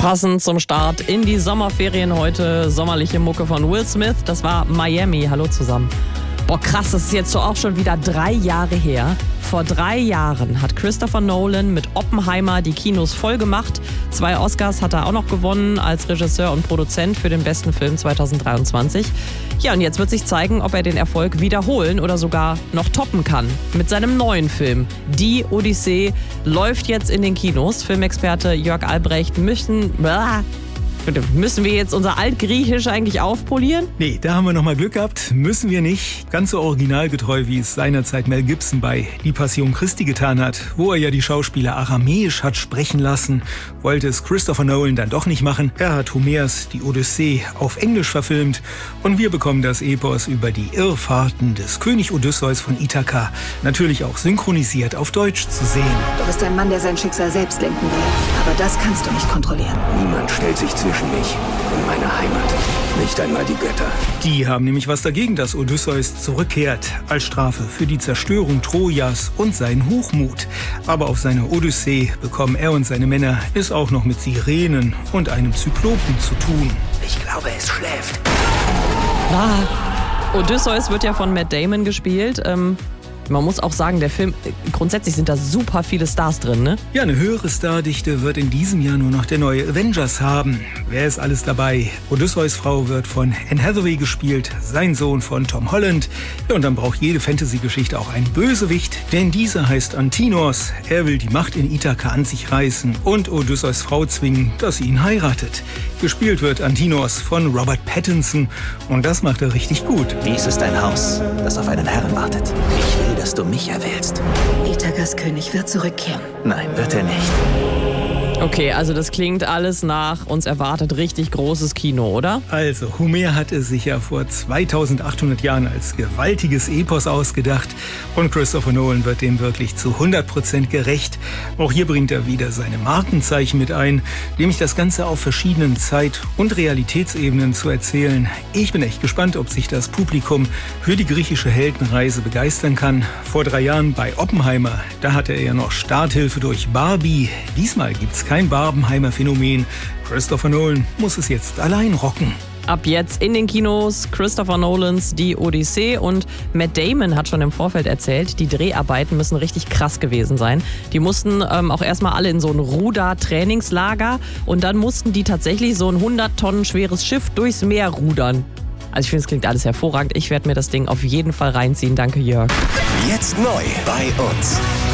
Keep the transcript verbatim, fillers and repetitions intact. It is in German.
Passend zum Start in die Sommerferien heute sommerliche Mucke von Will Smith. Das war Miami. Hallo zusammen. Boah, krass, das ist jetzt so auch schon wieder drei Jahre her. Vor drei Jahren hat Christopher Nolan mit Oppenheimer die Kinos voll gemacht. Zwei Oscars hat er auch noch gewonnen als Regisseur und Produzent für den besten Film zwanzig dreiundzwanzig. Ja, und jetzt wird sich zeigen, ob er den Erfolg wiederholen oder sogar noch toppen kann. Mit seinem neuen Film, Die Odyssee, läuft jetzt in den Kinos. Filmexperte Jörg Albrecht müssen... Müssen wir jetzt unser Altgriechisch eigentlich aufpolieren? Nee, da haben wir nochmal Glück gehabt. Müssen wir nicht. Ganz so originalgetreu, wie es seinerzeit Mel Gibson bei Die Passion Christi getan hat, wo er ja die Schauspieler aramäisch hat sprechen lassen, wollte es Christopher Nolan dann doch nicht machen. Er hat Homers Die Odyssee auf Englisch verfilmt und wir bekommen das Epos über die Irrfahrten des König Odysseus von Ithaka natürlich auch synchronisiert auf Deutsch zu sehen. Du bist ein Mann, der sein Schicksal selbst lenken will. Aber das kannst du nicht kontrollieren. Niemand stellt sich zwischen mich und meine Heimat. Nicht einmal die Götter. Die haben nämlich was dagegen, dass Odysseus zurückkehrt. Als Strafe für die Zerstörung Trojas und seinen Hochmut. Aber auf seiner Odyssee bekommen er und seine Männer es auch noch mit Sirenen und einem Zyklopen zu tun. Ich glaube, es schläft. Ah. Odysseus wird ja von Matt Damon gespielt. Ähm Man muss auch sagen, der Film, grundsätzlich sind da super viele Stars drin, ne? Ja, eine höhere Stardichte wird in diesem Jahr nur noch der neue Avengers haben. Wer ist alles dabei? Odysseus Frau wird von Anne Hathaway gespielt, sein Sohn von Tom Holland. Ja, und dann braucht jede Fantasy-Geschichte auch einen Bösewicht, denn dieser heißt Antinos. Er will die Macht in Ithaka an sich reißen und Odysseus Frau zwingen, dass sie ihn heiratet. Gespielt wird Antinos von Robert Pattinson und das macht er richtig gut. Dies ist ein Haus, das auf einen Herrn wartet. Ich will, dass du mich erwählst. Ithakas König wird zurückkehren. Nein, wird er nicht. Okay, also das klingt alles nach uns erwartet richtig großes Kino, oder? Also, Homer hat es sich ja vor zweitausendachthundert Jahren als gewaltiges Epos ausgedacht und Christopher Nolan wird dem wirklich zu hundert Prozent gerecht. Auch hier bringt er wieder seine Markenzeichen mit ein, nämlich das Ganze auf verschiedenen Zeit- und Realitätsebenen zu erzählen. Ich bin echt gespannt, ob sich das Publikum für die griechische Heldenreise begeistern kann. Vor drei Jahren bei Oppenheimer, da hatte er ja noch Starthilfe durch Barbie. Diesmal gibt's kein Barbenheimer-Phänomen. Christopher Nolan muss es jetzt allein rocken. Ab jetzt in den Kinos Christopher Nolans Die Odyssee und Matt Damon hat schon im Vorfeld erzählt, die Dreharbeiten müssen richtig krass gewesen sein. Die mussten ähm, auch erstmal alle in so ein Ruder-Trainingslager und dann mussten die tatsächlich so ein hundert Tonnen schweres Schiff durchs Meer rudern. Also ich finde, es klingt alles hervorragend. Ich werde mir das Ding auf jeden Fall reinziehen. Danke, Jörg. Jetzt neu bei uns.